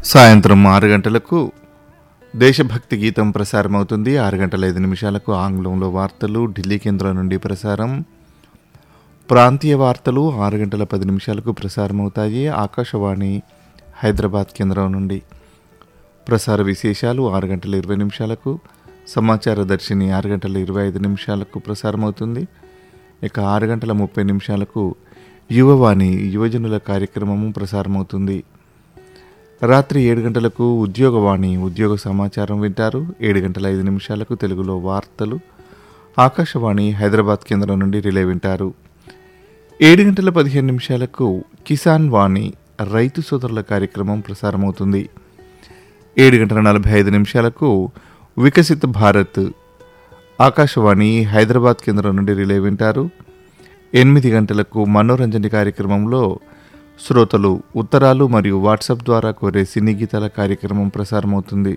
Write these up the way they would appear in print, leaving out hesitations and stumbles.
సాయంత్రం 6 గంటలకు దేశభక్తి గీతం ప్రసారమవుతుంది. 6 గంటల 5 నిమిషాలకు ఆంగ్లంలో వార్తలు ఢిల్లీ కేంద్రం నుండి ప్రసారం. ప్రాంతీయ వార్తలు 6 గంటల 10 నిమిషాలకు ప్రసారమవుతాయి. ఆకాశవాణి హైదరాబాద్ కేంద్రం నుండి ప్రసార విశేషాలు 6 గంటల 20 నిమిషాలకు, సమాచార దర్శిని 6 గంటల 25 నిమిషాలకు ప్రసారమవుతుంది. ఇక 6 గంటల 30 నిమిషాలకు యువవాణి యువజనుల కార్యక్రమము ప్రసారమవుతుంది. రాత్రి 7 గంటలకు ఉద్యోగవాణి ఉద్యోగ సమాచారం వింటారు. 7 గంటల 5 నిమిషాలకు తెలుగులో వార్తలు ఆకాశవాణి హైదరాబాద్ కేంద్రం నుండి రిలే వింటారు. 7 గంటల 15 నిమిషాలకు కిసాన్ వాణి రైతు సోదరుల కార్యక్రమం ప్రసారమవుతుంది. 7 గంటల 45 నిమిషాలకు వికసిత్ భారత్ ఆకాశవాణి హైదరాబాద్ కేంద్రం నుండి రిలే వింటారు. 8 గంటలకు మనోరంజని కార్యక్రమంలో శ్రోతలు ఉత్తరాలు మరియు వాట్సాప్ ద్వారా కోరే సినీ గీతాల కార్యక్రమం ప్రసారమవుతుంది.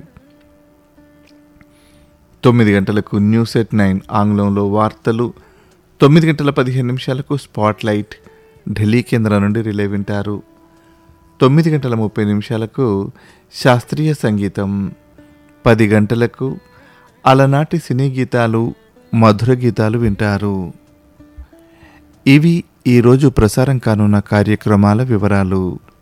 9 గంటలకు న్యూస్ ఎట్ 9 ఆంగ్లంలో వార్తలు, 9 గంటల 15 నిమిషాలకు స్పాట్ లైట్ ఢిల్లీ కేంద్రం నుండి రిలే వింటారు. 9 గంటల 30 నిమిషాలకు శాస్త్రీయ సంగీతం, 10 గంటలకు అలనాటి సినీ గీతాలు మధుర గీతాలు వింటారు. ఇవి ఈరోజు ప్రసారం కానున్న కార్యక్రమాల వివరాలు.